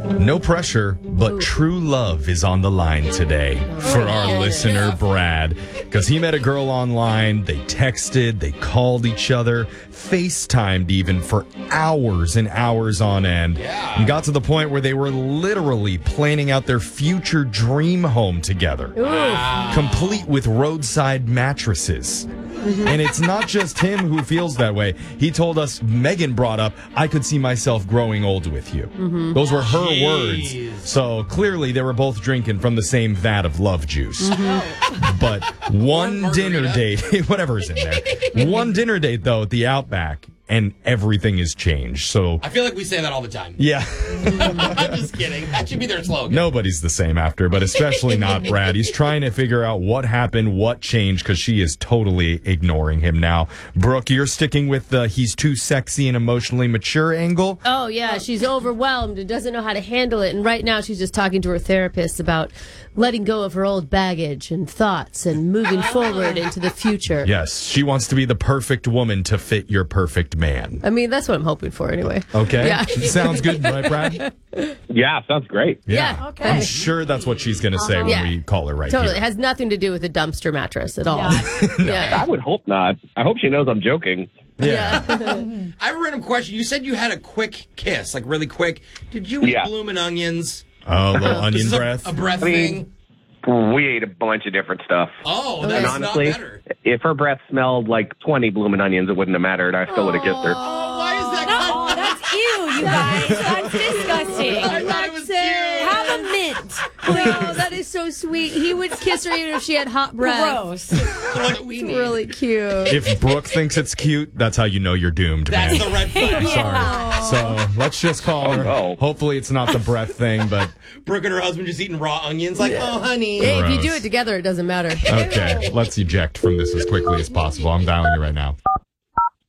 No pressure, but true love is on the line today for our listener, Brad. Because he met a girl online, they texted, they called each other, FaceTimed even for hours and hours on end. Yeah. And got to the point where they were literally planning out their future dream home together. Complete with roadside mattresses. And it's not just him who feels that way. He told us, Megan brought up, I could see myself growing old with you. Those were her words. So clearly they were both drinking from the same vat of love juice. But one dinner date, whatever's in there. One dinner date, though, at the Outback, and everything has changed. So I feel like we say that all the time. yeah. I'm just kidding. That should be their slogan. Nobody's the same after, but especially not Brad. He's trying to figure out what happened, what changed, because she is totally ignoring him now. Brooke, you're sticking with the he's too sexy and emotionally mature angle? Oh, yeah. She's overwhelmed and doesn't know how to handle it. And right now she's just talking to her therapist about letting go of her old baggage and thoughts and moving forward into the future. Yes, she wants to be the perfect woman to fit your perfect man. I mean, that's what I'm hoping for anyway. Okay? Yeah. Sounds good, right, Brad? Yeah, sounds great. Yeah. Okay. I'm sure that's what she's going to say when Yeah. we call her right Totally. It here. has nothing to do with a dumpster mattress at all. I would hope not. I hope she knows I'm joking. Yeah. I have a random question. You said you had a quick kiss, like really quick. Did you eat Yeah. bloomin' onions? Oh, a little This onion is breath. a breath I mean, thing? We ate a bunch of different stuff. Oh, And that's honestly, not better. if her breath smelled like 20 blooming onions, it wouldn't have mattered. I still would have kissed her. Oh, why is that? No, that's ew, you guys. That's disgusting. I thought it was cute. Have a mint. No, that is so sweet. He would kiss her even if she had hot breath. Gross. What we need. Really cute. If Brooke thinks it's cute, that's how you know you're doomed, That's man. the red flag. Sorry. So let's just call her. no. Hopefully it's not the breath thing, but Brooke and her husband just eating raw onions, like, oh, honey. Hey, if you do Gross. it together, it doesn't matter. okay. Let's eject from this as quickly as possible. I'm dialing you right now.